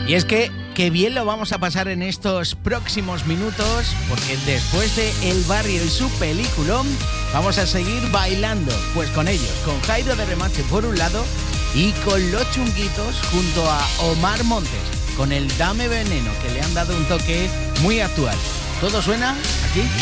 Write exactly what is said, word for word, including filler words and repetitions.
Y es que, qué bien lo vamos a pasar en estos próximos minutos, porque después de El Barrio y su peliculón, vamos a seguir bailando, pues con ellos, con Jairo de Remache por un lado y con Los Chunguitos junto a Omar Montes, con el Dame Veneno, que le han dado un toque muy actual. ¿Todo suena aquí?